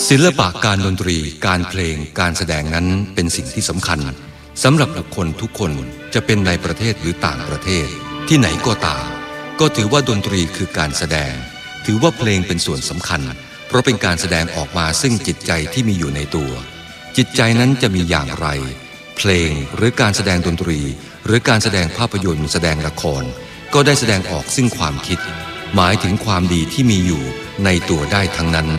ศิลปะการดนตรีการเพลงการแสดงนั้นเป็นสิ่งที่สำคัญสำหรับบุคคลทุกคนจะเป็นในประเทศหรือต่างประเทศที่ไหนก็ตามก็ถือว่าดนตรีคือการแสดงถือว่าเพลงเป็นส่วนสำคัญเพราะเป็นการแสดงออกมาซึ่งจิตใจที่มีอยู่ในตัวจิตใจนั้นจะมีอย่างไรเพลงหรือการแสดงดนตรีหรือการแสดงภาพยนตร์แสดงละครก็ได้แสดงออกซึ่งความคิดหมายถึงความดีที่มีอยู่ในตัวได้ทั้งนั้น